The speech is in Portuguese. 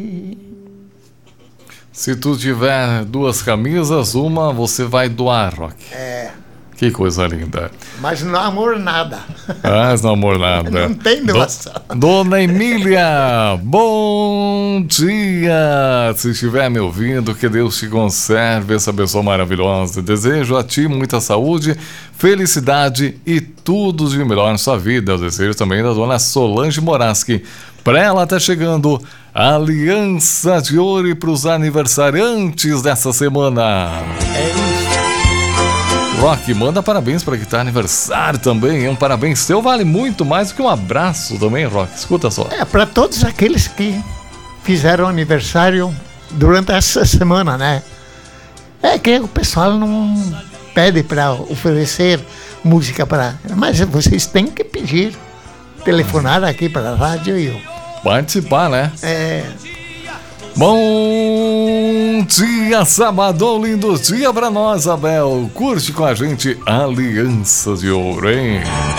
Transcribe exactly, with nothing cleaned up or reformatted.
Se tu tiver duas camisas, uma você vai doar, Rock. É. Que coisa linda. Mas não amor nada. Mas não amor nada. Não tem doação. Do, Dona Emília, bom dia. Se estiver me ouvindo, que Deus te conserve, essa pessoa maravilhosa. Desejo a ti muita saúde, felicidade e tudo de melhor na sua vida. Eu desejo também da Dona Solange Moraski. Para ela tá chegando a Aliança de Ouro para os aniversariantes dessa semana. É isso. Rock, manda parabéns para quem tá aniversário também. Um parabéns seu vale muito mais do que um abraço também, Rock. Escuta só. É, para todos aqueles que fizeram aniversário durante essa semana, né? É que o pessoal não pede para oferecer música para... Mas vocês têm que pedir, telefonar aqui para a rádio e eu... participar, né? É... Bom dia, sábado, lindo dia pra nós, Abel. Curte com a gente Aliança de Ouro, hein?